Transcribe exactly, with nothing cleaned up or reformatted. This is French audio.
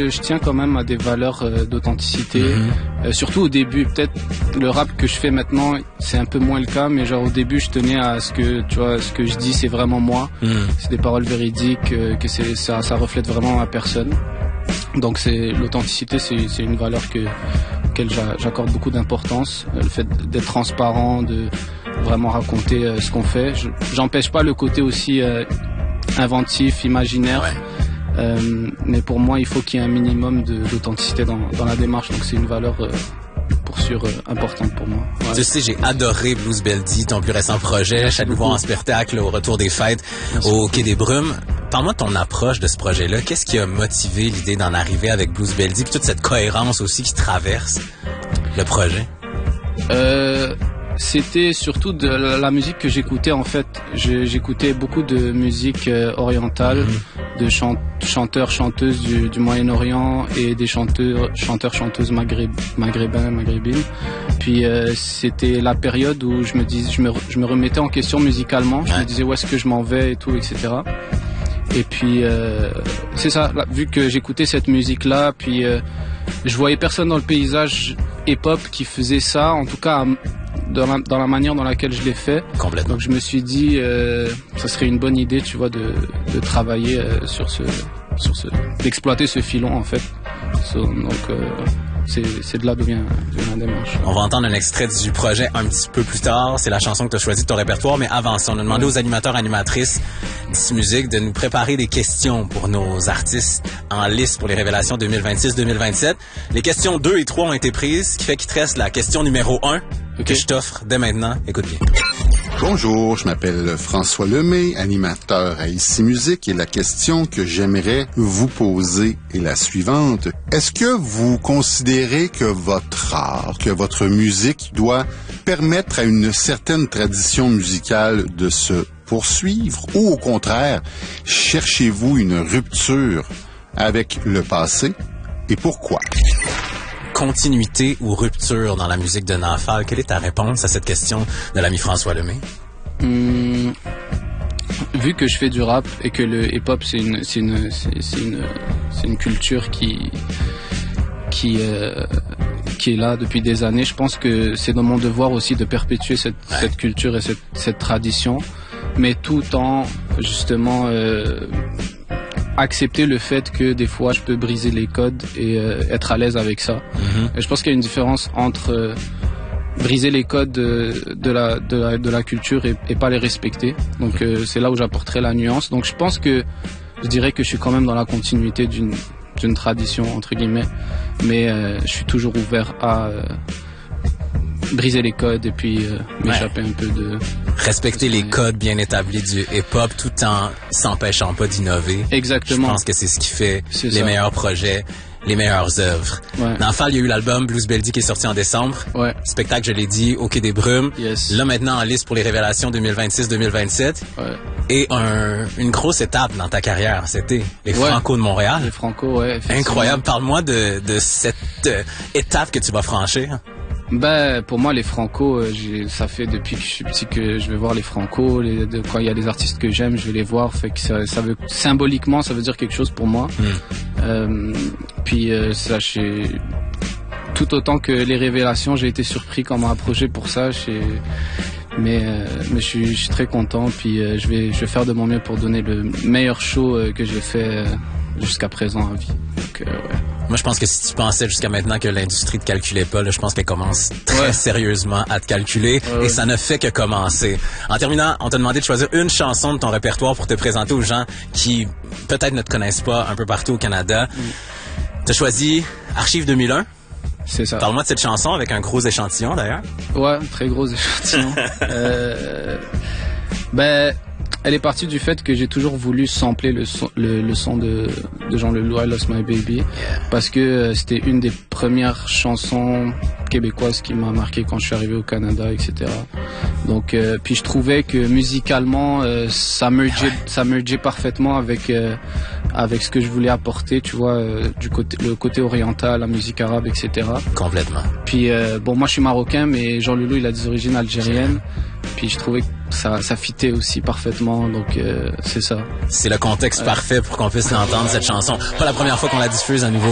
que je tiens quand même à des valeurs euh, d'authenticité, mm-hmm. euh, surtout au début. Peut-être le rap que je fais maintenant, c'est un peu moins le cas, mais genre au début, je tenais à ce que, tu vois, ce que je dis, c'est vraiment moi. Mm. C'est des paroles véridiques, euh, que c'est ça, ça reflète vraiment ma personne. Donc c'est l'authenticité, c'est, c'est une valeur que auquel j'accorde beaucoup d'importance. Le fait d'être transparent, de vraiment raconter euh, ce qu'on fait. Je, j'empêche pas le côté aussi euh, inventif, imaginaire. Ouais. Euh, mais pour moi, il faut qu'il y ait un minimum de, d'authenticité dans, dans la démarche. Donc c'est une valeur euh, pour sûr euh, importante pour moi. Ouais. Tu sais, j'ai adoré Blues Beldy, ton plus récent projet. Je suis allé le voir en spectacle au Retour des Fêtes Merci au beaucoup. Quai des Brumes. Parle-moi de ton approche de ce projet-là. Qu'est-ce qui a motivé l'idée d'en arriver avec Blues Beldy, puis toute cette cohérence aussi qui traverse le projet? Euh... C'était surtout de la musique que j'écoutais en fait. J'écoutais beaucoup de musique euh, orientale, mmh. de chant chanteurs, chanteuses du, du Moyen-Orient et des chanteurs, chanteurs, chanteuses maghreb maghrébins, maghrébines. Puis euh, c'était la période où je me dis, je me, je me remettais en question musicalement. Je ouais. me disais où est-ce que je m'en vais et tout, et cetera. Et puis euh, c'est ça. Là, vu que j'écoutais cette musique-là, puis euh, je voyais personne dans le paysage hip-hop qui faisait ça, en tout cas. À, Dans la, dans la manière dans laquelle je l'ai fait. Complètement. Donc je me suis dit, euh, ça serait une bonne idée, tu vois, de, de travailler euh, sur ce, sur ce, d'exploiter ce filon en fait. So, donc euh, c'est, c'est de là d'où vient, d'où vient la démarche. On va entendre un extrait du projet un petit peu plus tard. C'est la chanson que tu as choisie de ton répertoire, mais avant ça, on a demandé ouais. aux animateurs, animatrices d'Ici Musique de nous préparer des questions pour nos artistes en liste pour les révélations deux mille vingt-six deux mille vingt-sept. Les questions deux et trois ont été prises, ce qui fait qu'il te reste la question numéro un. Okay. Que je t'offre dès maintenant. Écoute bien. Bonjour, je m'appelle François Lemay, animateur à Ici Musique, et la question que j'aimerais vous poser est la suivante. Est-ce que vous considérez que votre art, que votre musique doit permettre à une certaine tradition musicale de se poursuivre, ou au contraire, cherchez-vous une rupture avec le passé, et pourquoi? Continuité ou rupture dans la musique de Nafal? Quelle est ta réponse à cette question de l'ami François Lemay? Hum, vu que je fais du rap et que le hip-hop c'est une c'est une c'est, c'est une c'est une culture qui qui euh, qui est là depuis des années, je pense que c'est dans mon devoir aussi de perpétuer cette ouais. cette culture et cette cette tradition, mais tout en justement euh, accepter le fait que des fois je peux briser les codes et euh, être à l'aise avec ça. Mm-hmm. Et je pense qu'il y a une différence entre euh, briser les codes de, de, la, de, la, de la culture et, et pas les respecter. Donc euh, c'est là où j'apporterai la nuance. Donc je pense que je dirais que je suis quand même dans la continuité d'une, d'une tradition entre guillemets, mais euh, je suis toujours ouvert à euh, briser les codes et puis euh, m'échapper ouais. un peu de... Respecter les codes bien établis du hip-hop tout en s'empêchant pas d'innover. Exactement. Je pense que c'est ce qui fait c'est les ça. meilleurs projets, les meilleures œuvres. Ouais. Dans Fall, il y a eu l'album Blues Beldy qui est sorti en décembre. Ouais. Spectacle, je l'ai dit, au Quai des Brumes. Yes. Là, maintenant, en liste pour les révélations deux mille vingt-six deux mille vingt-sept. Ouais. Et un, une grosse étape dans ta carrière, c'était les ouais. Franco de Montréal. Les Franco, ouais. Incroyable. Parle-moi de, de cette euh, étape que tu vas franchir. Ben pour moi les Franco, j'ai, ça fait depuis que je suis petit que je vais voir les Franco. Les, de, quand il y a des artistes que j'aime, je vais les voir. Fait que ça, ça veut symboliquement, ça veut dire quelque chose pour moi. Mm. Euh, puis euh, ça, j'ai tout autant que les révélations, j'ai été surpris quand on m'a approché pour ça. J'ai, mais euh, mais je suis, je suis très content. Puis euh, je vais je vais faire de mon mieux pour donner le meilleur show euh, que j'ai fait euh, jusqu'à présent à vie. Donc euh, ouais. Moi, je pense que si tu pensais jusqu'à maintenant que l'industrie te calculait pas, là, je pense qu'elle commence très ouais. sérieusement à te calculer ouais, et ouais. ça ne fait que commencer. En terminant, on t'a demandé de choisir une chanson de ton répertoire pour te présenter aux gens qui peut-être ne te connaissent pas un peu partout au Canada. Mm. T'as choisi Archive deux mille un. C'est ça. Parle-moi de cette chanson avec un gros échantillon d'ailleurs. Ouais, très gros échantillon. euh, ben... Elle est partie du fait que j'ai toujours voulu sampler le son, le, le son de, de Jean Leloup, I Lost My Baby, parce que euh, c'était une des premières chansons québécoises qui m'a marqué quand je suis arrivé au Canada, et cetera. Donc, euh, puis je trouvais que musicalement, euh, ça mergeait, ouais. ça mergeait parfaitement avec euh, avec ce que je voulais apporter, tu vois, euh, du côté le côté oriental, la musique arabe, et cetera. Complètement. Puis euh, bon, moi je suis marocain, mais Jean Leloup il a des origines algériennes. Puis je trouvais que ça, ça fitait aussi parfaitement, donc euh, c'est ça. C'est le contexte ouais. parfait pour qu'on puisse l'entendre, cette chanson. Pas la première fois qu'on la diffuse à nouveau.